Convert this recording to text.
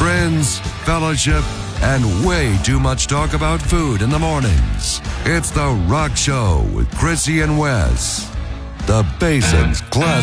friends, fellowship, and way too much talk about food in the mornings. It's The Rock Show with Chrissy and Wes. The Basin's Classic